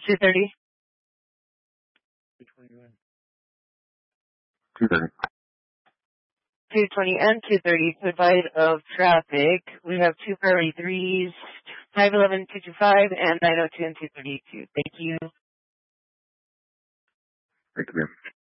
230. 230. 220 and 230 to advise of traffic. We have two priority 3s, 511, 225, and 902 and 232. Thank you. Thank you.